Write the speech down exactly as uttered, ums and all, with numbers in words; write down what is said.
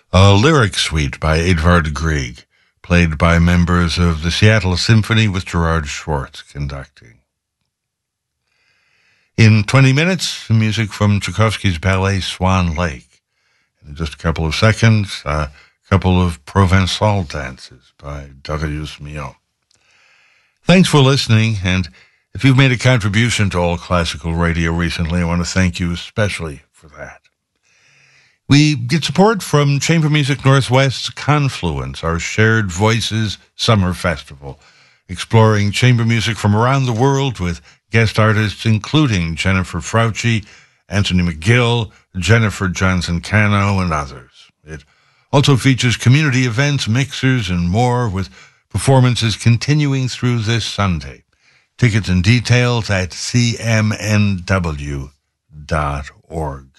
A lyric suite by Edvard Grieg, played by members of the Seattle Symphony with Gerard Schwartz conducting. In twenty minutes, music from Tchaikovsky's ballet Swan Lake. In just a couple of seconds, a couple of Provençal dances by Darius Milhaud. Thanks for listening, and if you've made a contribution to All Classical Radio recently, I want to thank you especially for that. We get support from Chamber Music Northwest's Confluence, our Shared Voices Summer Festival, exploring chamber music from around the world with guest artists including Jennifer Frauchi, Anthony McGill, Jennifer Johnson-Cano, and others. It also features community events, mixers, and more, with performances continuing through this Sunday. Tickets and details at c m n w dot org.